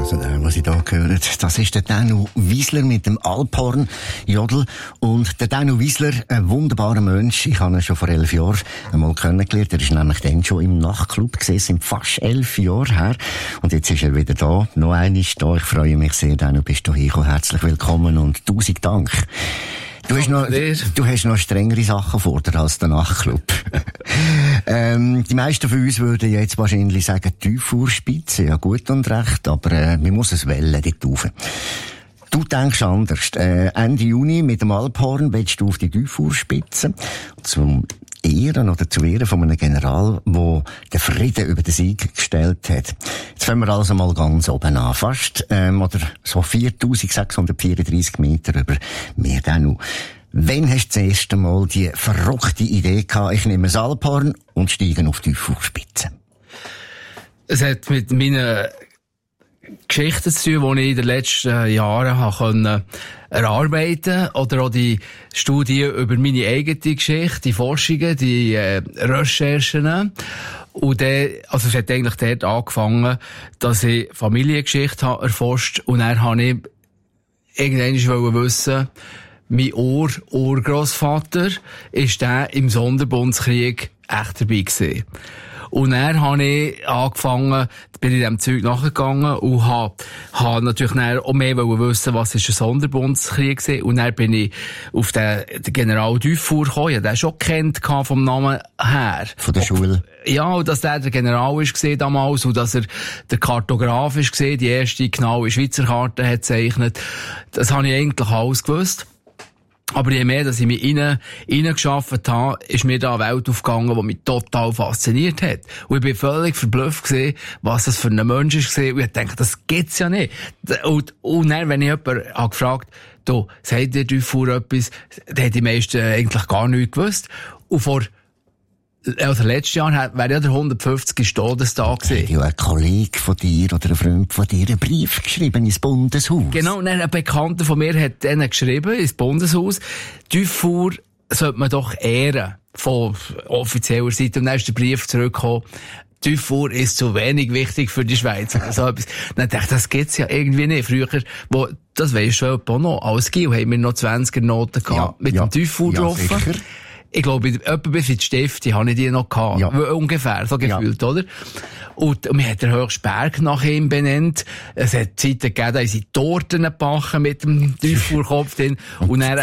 Also der, was ich da gehört, das ist der Danu Wiesler mit dem Alphorn-Jodel. Und der Danu Wiesler, ein wunderbarer Mensch. Ich habe ihn schon vor 11 Jahren einmal kennengelernt. Er ist nämlich dann schon im Nachtclub gewesen, sind fast 11 Jahre her. Und jetzt ist er wieder da. Noch einmal da. Ich freue mich sehr, Danu, bist du hergekommen. Herzlich willkommen und 1000 Dank. Du hast noch strengere Sachen vor dir als der Nachtclub. Die meisten von uns würden jetzt wahrscheinlich sagen, Tieffuhrspitze, ja gut und recht, aber man muss es wählen, dort rauf. Du denkst anders. Ende Juni mit dem Alphorn willst du auf die Tieffuhrspitze zum Ehren oder zu Ehren von einem General, der den Frieden über den Sieg gestellt hat. Jetzt fangen wir also mal ganz oben an. Fast, oder so 4634 Meter über Meer Danu. Wann hast du das erste Mal die verrückte Idee gehabt, ich nehme das Alphorn und steige auf die Tieffuhrspitze? Es hat mit meinen Geschichten zu tun, die ich in den letzten Jahren habe erarbeiten oder auch die Studie über meine eigene Geschichte, die Forschungen, die Recherchen. Und dann, also es hat eigentlich dort angefangen, dass ich Familiengeschichte habe erforscht und dann habe ich irgendwann wissen, mein Urgroßvater ist der im Sonderbundskrieg echt dabei gewesen. Und dann habe ich angefangen, bin ich dem Zeug nachgegangen und habe natürlich dann auch mehr wissen, was ist ein Sonderbundskrieg gewesen. Und dann bin ich auf den General Dufour gekommen. Ich habe den schon kennt vom Namen her. Von der Schule? Ja, und dass der General war damals und dass er der Kartograf war, die erste genaue Schweizer Karte hat gezeichnet. Das habe ich eigentlich alles gewusst. Aber je mehr, dass ich mich reingeschafft habe, ist mir da eine Welt aufgegangen, die mich total fasziniert hat. Und ich bin völlig verblüfft gewesen, was das für ein Mensch ist gewesen. Und ich dachte, das gibt's ja nicht. Und dann, wenn ich jemanden habe gefragt, du, sagt dir Dufour etwas, dann hat die meisten eigentlich gar nichts gewusst. Und letztes Jahr wäre ja der 150. Todestag gewesen. Hat ja ein Kollege von dir oder ein Freund von dir einen Brief geschrieben ins Bundeshaus. Genau, ein Bekannter von mir hat denen geschrieben ins Bundeshaus, Dufour sollte man doch ehren von offizieller Seite. Und dann ist der Brief zurückgekommen, Dufour ist zu wenig wichtig für die Schweiz. Also etwas. Dann dachte ich, das gibt's ja irgendwie nicht. Früher, das weisst du auch noch, als Gil haben wir noch 20er Noten gehabt, mit dem Dufour drauf. Sicher. Ich glaube, etwa bis in die Stifte habe ich die noch gehabt. Ja. Ungefähr, so gefühlt, oder? Und man hat den höchsten Berg nach ihm benannt. Es hat Zeiten gegeben, da haben sie Torten gebacken mit dem Dufour-Kopf drin. Und dann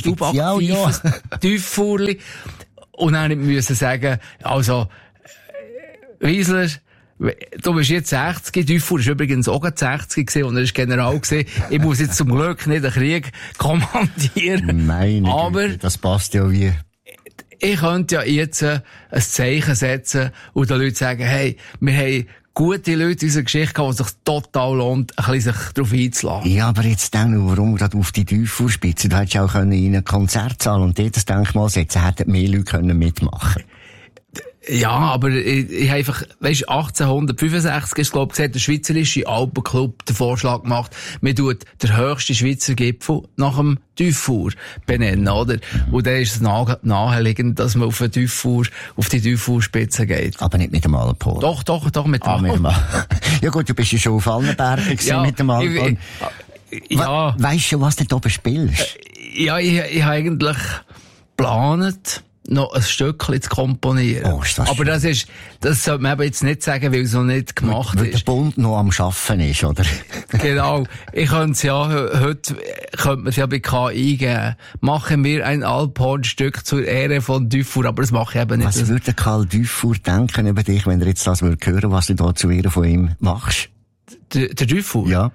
Dufourli. Und dann müssen sagen, also, Wiesler, du bist jetzt 60, Dufour ist übrigens auch 60 gewesen und er ist General gewesen. Ich muss jetzt zum Glück nicht den Krieg kommandieren. Meine Güte, das passt ja wie... Ich könnte ja jetzt ein Zeichen setzen und den Leuten sagen, hey, wir haben gute Leute in unserer Geschichte gehabt, die sich total lohnt, ein bisschen sich darauf einzulassen. Ja, aber jetzt dann, warum gerade auf die Tieffuhrspitze? Du hättest ja auch in einen Konzertsaal und dort das Denkmal setzen, hätten mehr Leute mitmachen können. Ja, aber ich habe einfach, 1865 ist, glaube ich, der Schweizerische Alpenclub den Vorschlag gemacht, man tut den höchsten Schweizer Gipfel nach dem Dufour benennen, oder? Und dann ist es naheliegend, dass man auf die Dufour-Spitze geht. Aber nicht mit dem Alphorn. Doch, mit dem Alphorn. Ja gut, du bist ja schon auf allen Bergen gewesen mit dem Alphorn. Ja. Weisst du, was du da bespielst? Ja, ich habe eigentlich geplant, noch ein Stückchen zu komponieren. Oh, ist das aber schön. das sollte man eben jetzt nicht sagen, weil es noch nicht gemacht ist. Weil der Bund noch am Arbeiten ist, oder? Genau. Ich könnte es ja, heute könnte man es ja bei KI eingeben. Machen wir ein Alphorn-Stück zur Ehre von Dufour, aber das mache ich eben nicht. Was würde Karl Dufour denken über dich, wenn er jetzt das hören würde, was du da zu Ehre von ihm machst? Der Dufour? Ja.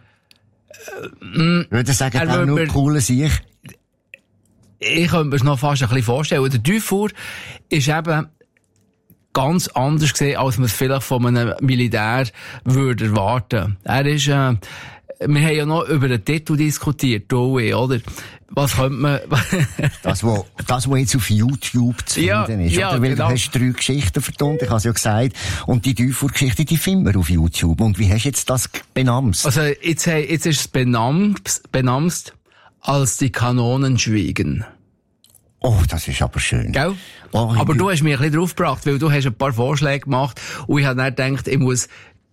Würde er sagen, er nur coole Sieg? Ich könnte mir es noch fast ein bisschen vorstellen. Der Dufour ist eben ganz anders gesehen, als man es vielleicht von einem Militär würde erwarten. Er ist, wir haben ja noch über den Titel diskutiert, oder? Was könnte man... das, was jetzt auf YouTube zu finden ist, oder? Weil genau. Du hast 3 Geschichten vertont, ich habe es ja gesagt. Und die Dufour-Geschichte, die finden wir auf YouTube. Und wie hast du jetzt das benamst? Also, jetzt ist es benamst als die Kanonen schwiegen. Oh, das ist aber schön. Gell? Oh, aber du hast mich ein bisschen draufgebracht, weil du hast ein paar Vorschläge gemacht und ich habe dann gedacht, ich muss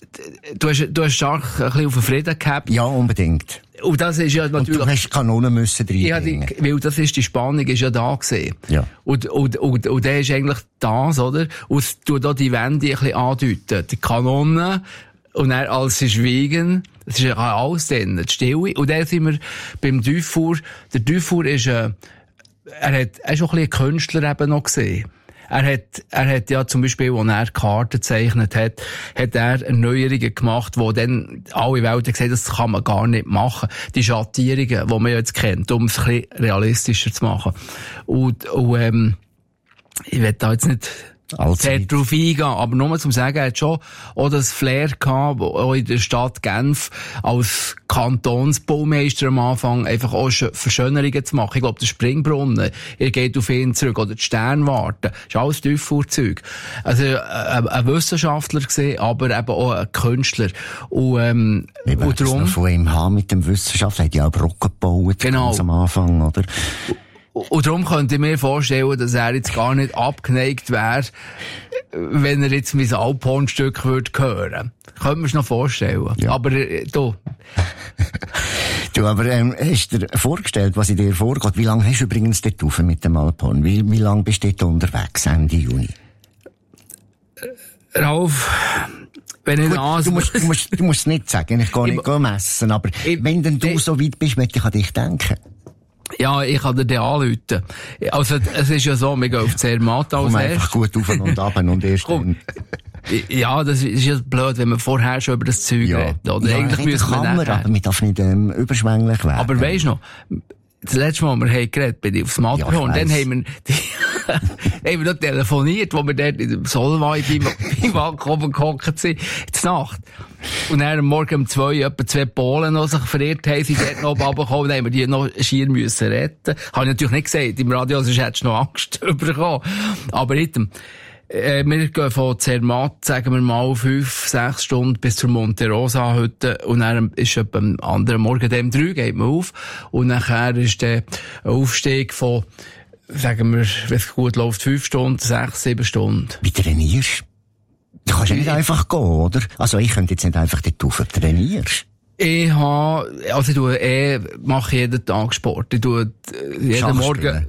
du hast stark ein bisschen auf den Frieden gehabt. Ja, unbedingt. Und das ist ja natürlich... Und du hast Kanonen müssen reinbringen. Ja, weil das ist, die Spannung ist ja da gewesen. Ja. Und der ist eigentlich das, oder? Und es tut da die Wende ein bisschen andeuten. Die Kanonen, und dann alles ist Schweigen. Das ist ja alles drin, die Stille. Und dann sind wir beim Dufour. Der Dufour ist, er ist auch ein bisschen ein Künstler eben noch gesehen. Er hat ja zum Beispiel, als er Karten gezeichnet hat er Erneuerungen gemacht, wo dann alle Welt gesagt haben, das kann man gar nicht machen. Die Schattierungen, die man jetzt kennt, um es ein bisschen realistischer zu machen. Und ich will da jetzt nicht sehr drauf eingehen, aber nur zum sagen, er hat schon auch das Flair gehabt, auch in der Stadt Genf als Kantonsbaumeister am Anfang einfach auch Verschönerungen zu machen. Ich glaube, der Springbrunnen, er geht auf ihn zurück, oder die Sternwarte, ist alles Dufour-Zeug. Also, ein Wissenschaftler gesehen, aber eben auch ein Künstler. Und darum... von ihm haben mit dem Wissenschaftler, hat ja auch Brocken gebaut, genau. Ganz am Anfang, oder? Und darum könnte ich mir vorstellen, dass er jetzt gar nicht abgeneigt wäre, wenn er jetzt mein Alphornstück würde hören. Könnte man es noch vorstellen. Ja. Aber du. Du, aber hast du dir vorgestellt, was in dir vorgeht? Wie lange hast du übrigens dort rauf mit dem Alphorn? Wie lange bist du dort unterwegs, Ende Juni? Ralf, wenn ich Gut, du musst es nicht sagen, ich gehe nicht messen, aber wenn denn du so weit bist, möchte ich an dich denken. Ja, ich kann dir den anrufen. Also, es ist ja so, wir gehen auf Zermatt als erstes. Einfach gut auf und ab und erst dann. Ja, das ist ja blöd, wenn man vorher schon über das Zeug redet. Oder ja, eigentlich müssen wir aber man darf nicht überschwänglich werden. Aber weisst du noch, das letzte Mal, wir haben geredet, bin ich aufs Matterhorn, und dann haben wir noch telefoniert, wo wir dort in dem Solvay beim Balkon gehockt sind, zur Nacht. Und dann am Morgen um 2 etwa 2 Polen noch sich verirrt haben, sind dort noch oben runtergekommen, dann haben wir die noch schier müssen retten. Habe ich natürlich nicht gesagt, im Radio, sonst hättest du noch Angst bekommen. Aber item. Wir gehen von Zermatt, sagen wir mal, 5-6 Stunden bis zur Monte Rosa heute. Und dann ist etwa am anderen Morgen dem 3 geht man auf. Und nachher ist der Aufstieg von, sagen wir, wenn es gut läuft, 5 Stunden, 6-7 Stunden. Wie trainierst? Du kannst ja nicht einfach gehen, oder? Also ich könnte jetzt nicht einfach dort rauf. Trainierst? Ich mache jeden Tag Sport. Ich tue jeden Morgen...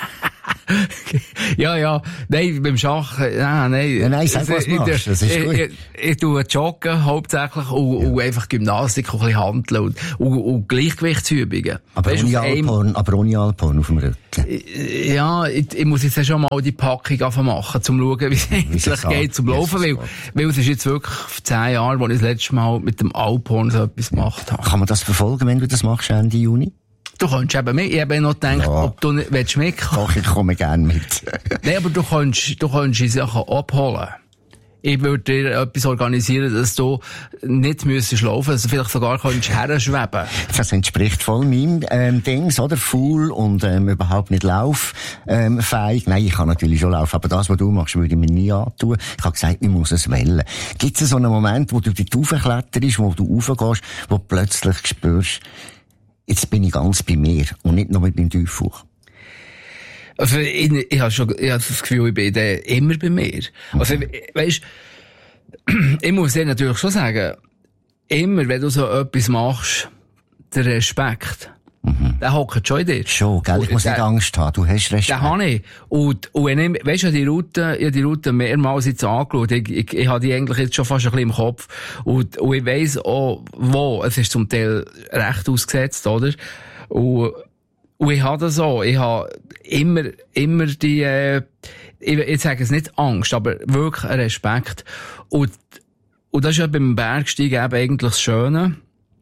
Ja. Nein, beim Schach, nein. Ja, nein, sag, was machst. Das ist gut. Ich tue joggen, hauptsächlich, und einfach Gymnastik, und ein bisschen Handeln, und Gleichgewichtsübungen. Aber ohne Alphorn auf dem Rücken. Ja, ich muss jetzt schon mal die Packung machen, zum schauen, wie es eigentlich geht, zum Laufen, weil es ist jetzt wirklich 10 Jahre, als ich das letzte Mal mit dem Alphorn so etwas gemacht habe. Kann man das verfolgen, wenn du das machst, Ende Juni? Du kannst eben mit. Ich habe noch gedacht, ob du nicht mitkommen willst. Doch, ich komme gerne mit. Nein, aber du kannst die Sachen abholen. Ich würde dir etwas organisieren, dass du nicht müsstest laufen, dass du vielleicht sogar herschweben. Das entspricht voll meinem Dings, oder? Faul und überhaupt nicht lauffähig. Nein, ich kann natürlich schon laufen, aber das, was du machst, würde ich mir nie antun. Ich habe gesagt, ich muss es wählen. Gibt es so einen Moment, wo du dort raufkletterst, wo du raufgehst, wo du plötzlich spürst, jetzt bin ich ganz bei mir und nicht nur mit meinem Dufour? Also, ich habe das Gefühl, ich bin immer bei mir. Also, weisst, ich muss dir natürlich schon sagen, immer, wenn du so etwas machst, der Respekt, der hockt schon in dir. Schon, gell? Ich muss nicht Angst haben, du hast Respekt. Den habe ich. Und wenn ich, weisst du, ich habe die Route mehrmals jetzt angeschaut. Ich habe die eigentlich jetzt schon fast ein bisschen im Kopf. Und ich weiss auch, wo. Es ist zum Teil recht ausgesetzt, oder? Und ich habe das auch. Ich habe immer die, ich sage es nicht Angst, aber wirklich Respekt. Und das ist ja beim Bergsteigen eben eigentlich das Schöne.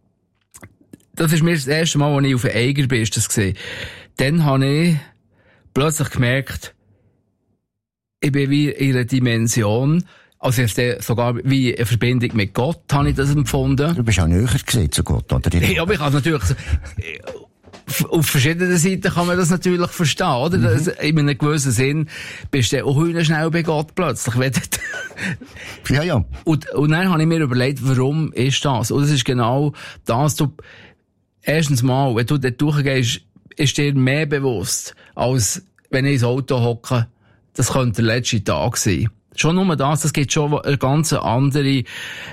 Das ist mir das erste Mal, als ich auf den Eiger bin, ist das gesehen. Dann habe ich plötzlich gemerkt, ich bin wie in einer Dimension, also jetzt sogar wie eine Verbindung mit Gott, habe ich das empfunden. Du bist auch näher gesehen zu Gott, oder? Ja, aber ich habe natürlich, auf verschiedenen Seiten kann man das natürlich verstehen, oder? Das, in einem gewissen Sinn bist du auch schnell bei Gott plötzlich. Ja. Und dann habe ich mir überlegt, warum ist das? Und es ist genau das, erstens mal, wenn du dort durchgehst, ist dir mehr bewusst, als wenn ich ins Auto hocke, das könnte der letzte Tag sein. Schon nur das gibt schon eine ganz andere,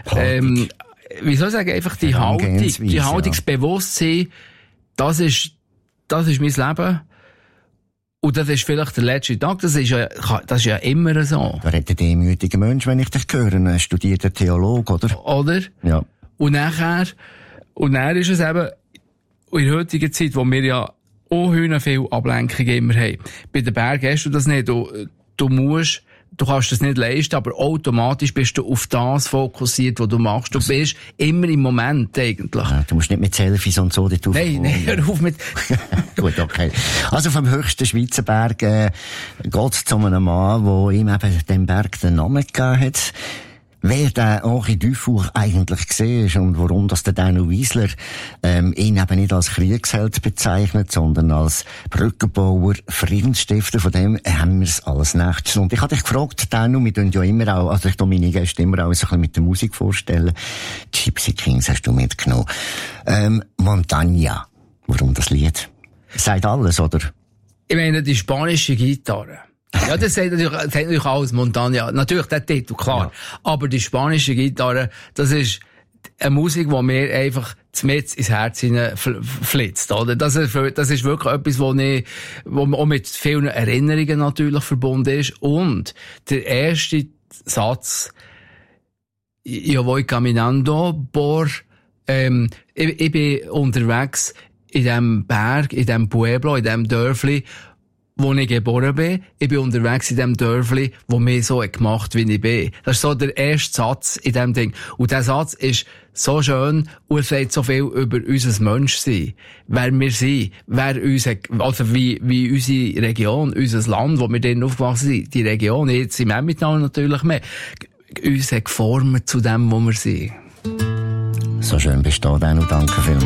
wie soll ich sagen, einfach die Haltung, das Bewusstsein, das ist mein Leben. Und das ist vielleicht der letzte Tag, das ist ja immer so. Da redet ein demütiger Mensch, wenn ich dich höre, ein studierter Theologe, oder? Oder? Ja. Und dann ist es eben, in der heutigen Zeit, wo wir ja auch viel Ablenkung immer haben. Bei den Bergen hast du das nicht, du kannst das nicht leisten, aber automatisch bist du auf das fokussiert, was du machst. Du bist immer im Moment eigentlich. Ja, du musst nicht mit Selfies und so dort Nein, hör auf mit... Gut, okay. Also vom höchsten Schweizer Berg geht's zu einem Mann, der ihm eben dem Berg den Namen gegeben hat. Wer der Henri Dufour eigentlich gesehen und warum das der Danu Wiesler ihn eben nicht als Kriegsheld bezeichnet, sondern als Brückenbauer, Friedensstifter, von dem haben wir es alles nächstes. Und ich hatte dich gefragt, Danu, wir tun ja immer auch, also ich tue meine Gäste immer auch so ein bisschen mit der Musik vorstellen. Gypsy Kings hast du mitgenommen. Montaña, warum das Lied? Sagt alles, oder? Ich meine, die spanische Gitarre. Ja, das sagt natürlich alles Montaña. Natürlich, der Titel, klar. Ja. Aber die spanische Gitarre, das ist eine Musik, die mir einfach mit ins Herz flitzt, oder? Das ist wirklich etwas, wo auch mit vielen Erinnerungen natürlich verbunden ist. Und der erste Satz, Yo voy caminando por, ich bin unterwegs in dem Berg, in dem Pueblo, in dem Dörfli, wo ich geboren bin. Ich bin unterwegs in dem Dörfli, wo mich so gemacht, wie ich bin. Das ist so der erste Satz in dem Ding. Und der Satz ist so schön und sagt so viel über unser Menschsein. Wer wir sind, also wie unsere Region, unser Land, wo wir drin aufgewachsen sind, die Region, jetzt im Emmental natürlich mehr, uns hat geformt zu dem, wo wir sind. So schön bist du da, danke vielmals.